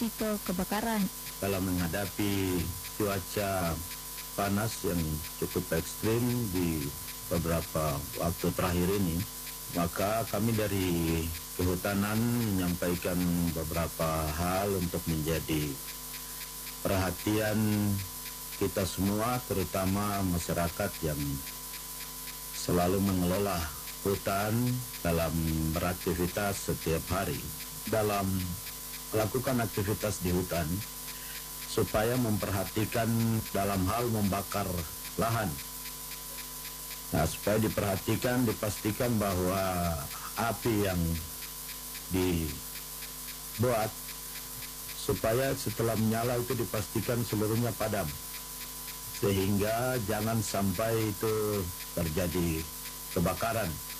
resiko kebakaran. Dalam menghadapi cuaca panas yang cukup ekstrim di beberapa waktu terakhir ini, maka kami dari Kehutanan menyampaikan beberapa hal untuk menjadi perhatian kita semua, terutama masyarakat yang selalu mengelola hutan dalam beraktivitas setiap hari, dalam melakukan aktivitas di hutan, supaya memperhatikan dalam hal membakar lahan. Nah, supaya diperhatikan, dipastikan bahwa api yang dibuat, supaya setelah menyala itu dipastikan seluruhnya padam, sehingga jangan sampai itu terjadi kebakaran.